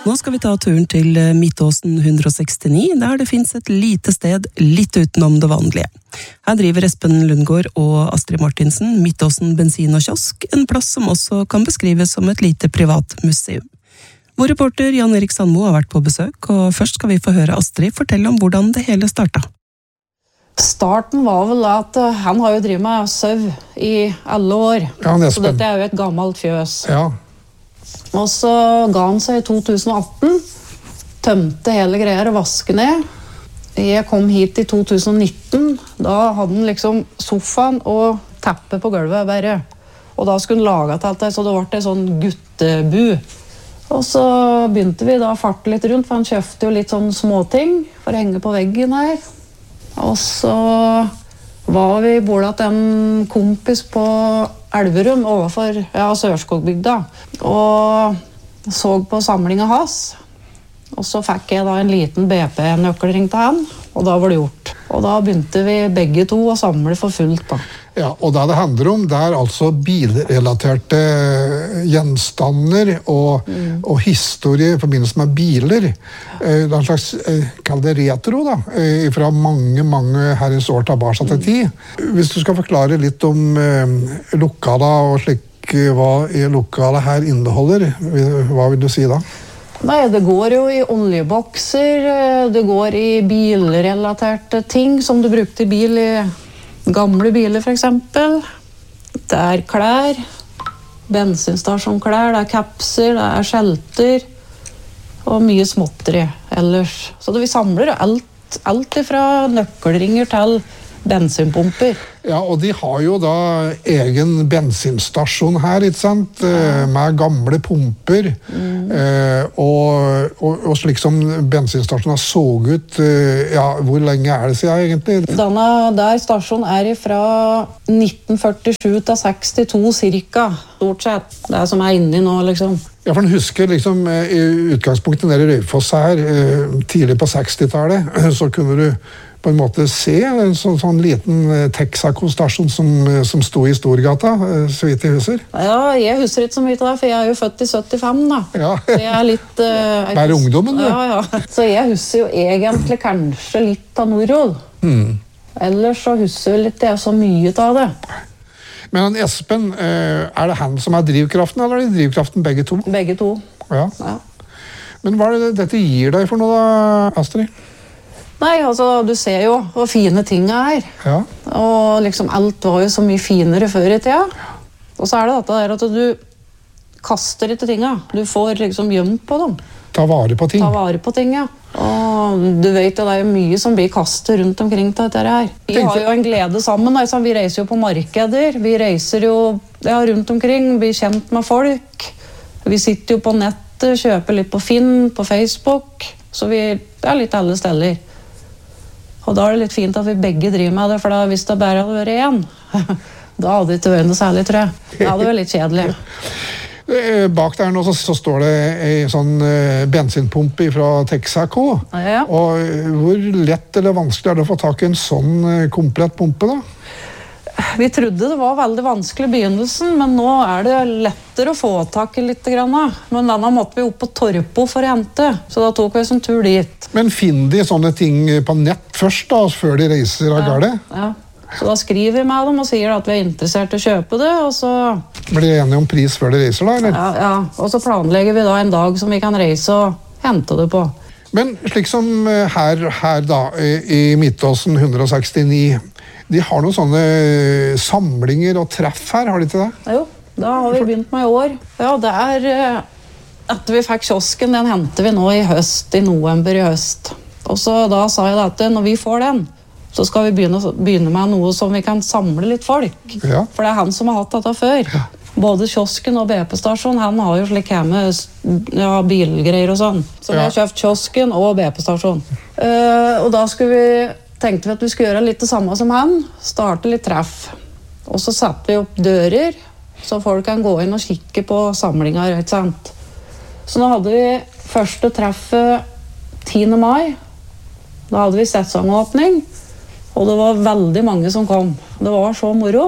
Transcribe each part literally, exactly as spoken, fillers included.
Nå skal vi ta turen til Midtåsen hundre sekstini, der det finnes et lite sted litt utenom det vanlige. Her driver Espen Lundgaard og Astrid Martinsen Midtåsen bensin og kiosk, en plass som også kan beskrives som et lite privat museum. Vår reporter Jan Erik Sandmo har vært på besøk, og først skal vi få høre Astrid fortelle om hvordan det hele startet. Starten var vel at han har jo drivet med sau i alle år, ja, så dette er jo et gammelt fjøs. Ja. Og så ga han seg i to tusen og atten, tømte hele greier og vaske ned. Jeg kom hit i to tusen og nitten, da hadde han liksom sofaen og teppet på gulvet bare. Og da skulle han lage til alt det, så det ble en sånn guttebu. Og så begynte vi da å farte litt rundt, for han kjøpte jo litt sånn småting for å henge på veggen her. Og så var vi bordet til en kompis på Elverum overfor ja, Sørskogbygda og så på samlingen hans. Og så fikk jeg da en liten B P-nøkkelring til han, og da var det gjort. Og da begynte vi begge to å samle for fullt da. Ja, og det det handler om, det er altså bilrelaterte gjenstander og, mm. og historie i forbindelse med biler. Det er en slags, kall det retro da, fra mange, mange herrens år tilbake til tid. Hvis du skal forklare litt om eh, lokalet og slik hva lokalet her inneholder, hva vil du si da? Nei, det går jo i oljebokser, det går i bilrelaterte ting som du brukte i bil i gamle biler for eksempel. Det er klær, bensinstasjonklær, det er kapser, det er skjelter og mye småtteri ellers. Så det, vi samler alt, alt fra nøkkelringer til bensinpumper. Ja, og de har jo da egen bensinstasjon her, ikke sant? Ja. Med gamle pumper. Mm. Eh, og, og, og slik som bensinstasjonen har så ut, ja, hvor lenge er det siden egentlig? Denne der stasjonen er fra nitten førtisju til sekstito cirka, stort sett. Det som er inni nå, liksom. Ja, for den husker liksom i utgangspunktet nede i Røyfoss her, tidlig på sekstitallet, så kunne du på en måte se en sånn, sånn liten Texaco-stasjon som, som stod i Storgata, så vidt jeg husker. Ja, jeg husker ikke så mye av det, for jeg er jo født i syttifem da. Ja. Så jeg er litt... Uh, Bare ungdommen, du. Ja, ja. Så jeg husker jo egentlig kanskje litt av Norrøl. Mm. Ellers så husker jeg litt, det er så mye av det. Men Espen, er det han som er drivkraften, eller er det drivkraften begge to? Begge to. Ja. Ja. Men hva er det dette gir deg for noe da, Astrid? Nei, altså, du ser jo hvor fine ting er. Ja. Og liksom alt var jo så mye finere før i tida. Og så er det dette der at du kaster ikke tinga. Du får liksom gjemt på dem. Ta vare på ting. Ta vare på ting, ja. Og du vet jo, det er jo mye som blir kastet rundt omkring til dette her. Vi har jo en glede sammen, altså. Vi reiser jo på markeder. Vi reiser jo ja, rundt omkring, blir kjent med folk. Vi sitter jo på nettet, kjøper litt på Finn, på Facebook. Så vi er litt alle steder. Og da er det litt fint at vi begge driver med det, for da, hvis det bare hadde vært én, da hadde det ikke vært noe særlig, tror jeg. Det hadde vært litt kjedelig. Bak der nå så, så står det en sånn uh, bensinpumpe fra Texaco. Ja. Og hvor lett eller vanskelig er det å få tak i en sånn uh, komplett pumpe da? Vi trodde det var veldig vanskelig i begynnelsen, men nå er det lettere å få tak i litt grann. Men denne måtte vi opp på Torpo for å hente, så da tok vi en tur dit. Men finner de sånne ting på nett først da, før de reiser av garde? Ja, ja. Så da skriver vi med dem og sier at vi er interessert i å kjøpe det, og så... Blir de enige om pris før de reiser da, eller? Ja, ja, og så planlegger vi da en dag som vi kan reise og hente det på. Men slik som her, her da, i Midtåsen hundre sekstini, de har noen sånne samlinger og treff her, har de ikke det? Jo, da har vi begynt med i år. Ja, det er etter vi fikk kiosken, den henter vi nå i høst, i november i høst. Og så da sa jeg at når vi får den, så skal vi begynne, begynne med noe som vi kan samle litt folk. Ja. For det er han som har hatt dette før. Ja. Både kiosken og B P-stasjon, han har jo slik hjemme ja, bilgreier og sånn. Så vi har kjøpt kiosken og B P-stasjon. Uh, og da skulle vi... tenkte vi at vi skulle gjøre litt det samme som han, starte litt treff. Og så satte vi opp dører, så folk kan gå inn og kikke på samlinger, ikke sant? Så nå hadde vi første treffet tiende mai. Da hadde vi sesongåpning, og det var veldig mange som kom. Det var så moro.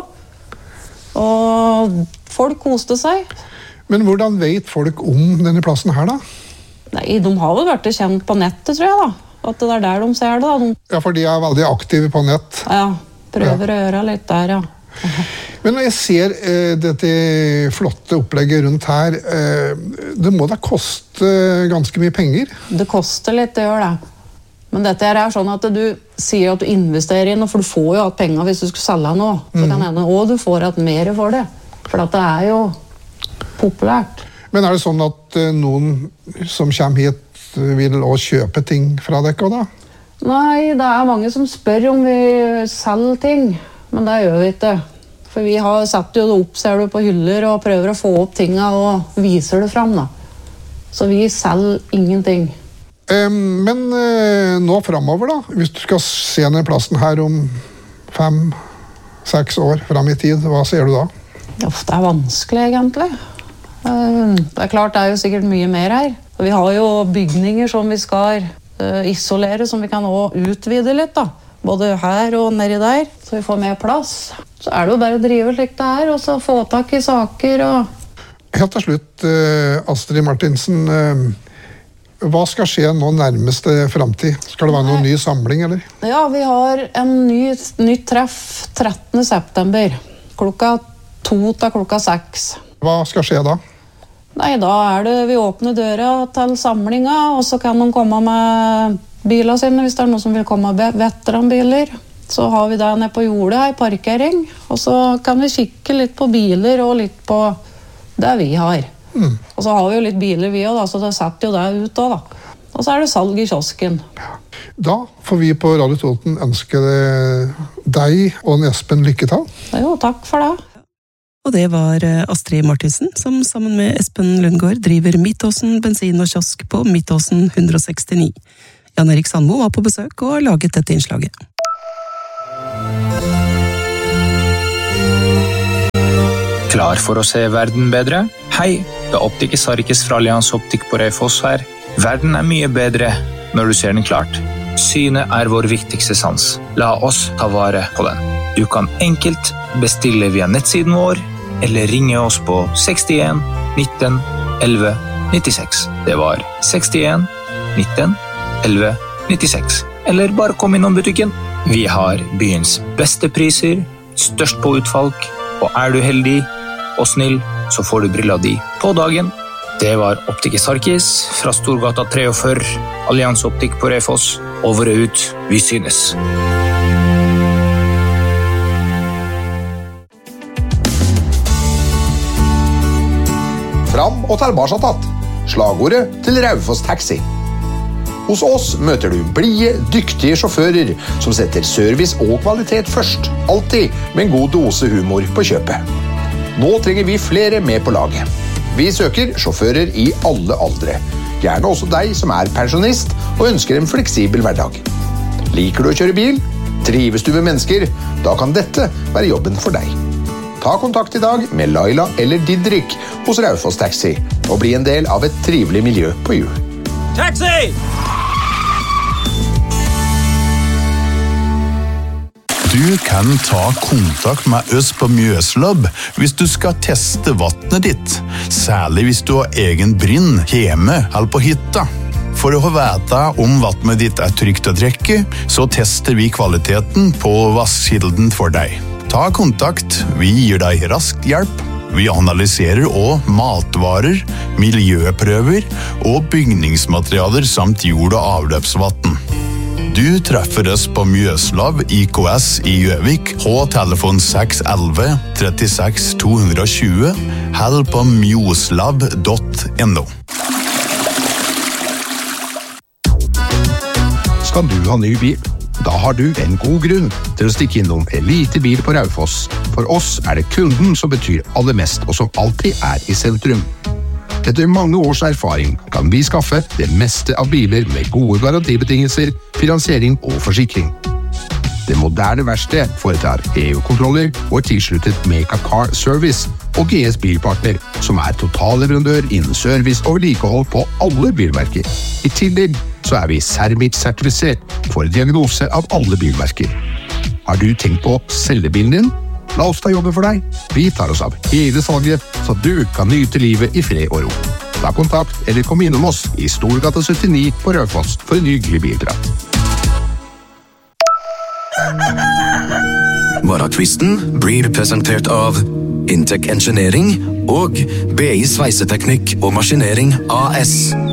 Og folk koste seg. Men hvordan vet folk om denne plassen her da? Nei, de har vel vært kjent på nettet, tror jeg da. At det er der de ser det da. De... Ja, for de er veldig aktive på nett. Ja, prøver ja. å gjøre litt der, ja. Men når jeg ser eh, dette flotte opplegget rundt her, eh, det må da koste ganske mye penger? Det koster litt, det gjør det. Men dette her er sånn at du sier at du investerer i noe, for du får jo hatt penger hvis du skulle selge noe. Så kan hende, og du får hatt mer for det. For at det er jo populært. Men er det sånn at eh, noen som kommer hit vil også kjøpe ting fra dere da? Nei, det er mange som spør om vi selger ting. Men det gjør vi ikke. For vi har satt jo det opp, ser du, på hyller og prøver å få opp tingene og viser det frem da. Så vi selger ingenting. Um, men uh, nå fremover da, hvis du skal se denne plassen her om fem, seks år frem i tid, hva ser du da? Ja, det er vanskelig egentlig. Uh, det er klart, det er jo sikkert mye mer her. Vi har jo bygninger som vi skal uh, isolere, som vi kan også utvide litt da. Både her og nedi der, så vi får mer plass. Så er det jo bare å drive slik det er, og så få tak i saker. Og... Helt til slutt, Astrid Martinsen, hva skal skje nå nærmeste fremtid? Skal det være noen ny samling, eller? Ja, vi har en ny, nytt treff trettende september, klokka to til klokka seks. Hva skal skje da? Nei, da er det vi åpner døra til samlinga, og så kan de komme med biler sine, hvis det er noen som vil komme med veteranbiler. Så har vi det nede på jordet her, parkering. Og så kan vi kikke litt på biler og litt på det vi har. Mm. Og så har vi jo litt biler vi også, da, så det setter jo det ut også, da. Og så er det salg i kiosken. Da får vi på Radio Toten ønske deg og Espen lykke til. Jo, takk for det. Og det var Astrid Martinsen, som sammen med Espen Lundgaard driver Midtåsen bensin og kiosk på Midtåsen one sixty-nine. Jan Erik Sandmo var på besøk og har laget dette innslaget. Klar for å se verden bedre? Hei, det er Optiker Sarkis fra Allians Optik på Raufoss her. Verden er mye bedre når du ser den klart. Synet er vår viktigste sans. La oss ta vare på den. Du kan enkelt bestille via nettsiden vår, eller ringe oss på sekstien nitten elleve nittiseks. Det var sekstien nitten elleve nittiseks. Eller bare kom innom butikken. Vi har byens beste priser, størst på utvalg, og er du heldig og snill, så får du brilla di på dagen. Det var Optiker Sarkis fra Storgata førtitre, Allians Optik på Raufoss. Over og ut, vi synes. Fram og tilbake tatt. Slagordet til Raufoss Taxi. Hos oss møter du blide, dyktige sjåfører som setter service og kvalitet først. Alltid med en god dose humor på kjøpet. Nå trenger vi flere med på laget. Vi søker sjåfører i alle aldre. Gjerne også deg som er pensjonist og ønsker en fleksibel hverdag. Liker du å kjøre bil? Trives du med mennesker? Da kan dette være jobben for deg. Ta kontakt i dag med Laila eller Didrik hos Raufoss Taxi og bli en del av et trivelig miljø på hjul. Taxi! Du kan ta kontakt med oss på Mjøslab hvis du skal teste vattnet ditt, særlig hvis du har egen brinn hjemme eller på hytta. For å få vite om vattnet ditt er trygt å drikke, så tester vi kvaliteten på vasskilden for deg. Ta kontakt, vi gir deg raskt hjelp. Vi analyserer også matvarer, miljøprøver og bygningsmaterialer samt jord- og avløpsvatten. Du treffer oss på Mjøslab I K S i Gjøvik på telefon seks elleve trettiseks to tjue eller på mjoslab punktum no. Skal du ha ny bil? Da har du en god grunn til å stikke innom Elite Bil på Raufoss. For oss er det kunden som betyr aller mest, og som alltid er i sentrum. Etter mange års erfaring kan vi skaffe det meste av biler med gode garantibetingelser, finansiering og forsikring. Det moderne verkstedet foretar E U-kontroller og er tilsluttet Meka Car Service og G S Bilpartner, som er totalleverandør innen service og vedlikehold på alle bilmerker. I tillegg så er vi Sermit-sertifisert for diagnose av alle bilmerker. Har du tenkt på å selge bilen din? La oss ta jobben for deg. Vi tar oss av hele salget, så du kan nyte livet i fred og ro. Ta kontakt eller kom innom oss i Storgata syttini på Raufoss for en hyggelig bilprat. Morgentvisten blir presentert av Intec Engineering og B I Sveiseteknikk og Maskinering A S.